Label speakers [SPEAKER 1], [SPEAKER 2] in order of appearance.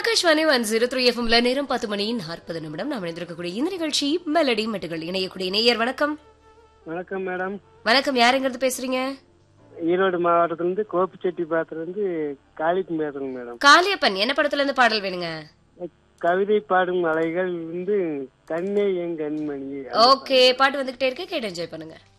[SPEAKER 1] ஆகாஷ்வாணி 103 எஃப்எம்ல நேரம் 10 மணி 40 நிமிடம். நாம் இணைந்திருக்கக்கூடிய இந்த நிகழ்ச்சி மெலடி மெட்டுகள். இணையக்கூடிய நேயர் வணக்கம்.
[SPEAKER 2] வணக்கம் மேடம்.
[SPEAKER 1] வணக்கம், யாருங்கிறது பேசுறீங்க?
[SPEAKER 2] ஈரோடு மாவட்டத்திலிருந்து கோபிச்செட்டிப்பாளையத்திலிருந்து காளியப்பன் பேசுறேங்க மேடம்.
[SPEAKER 1] காளியப்பன், என்ன படத்துல இருந்து பாடல் வேணுங்க?
[SPEAKER 2] கவிதை பாடும் அலைகள் கண்ணே என் கண்மணி.
[SPEAKER 1] ஓகே, பாட்டு வந்துகிட்டே இருக்கு, கேட்டு என்ஜாய் பண்ணுங்க.